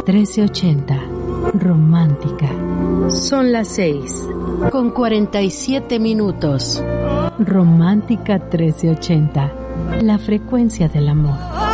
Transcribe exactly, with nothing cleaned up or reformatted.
trece ochenta. Romántica. Son las seis, con cuarenta y siete minutos. Romántica trece ochenta. La frecuencia del amor.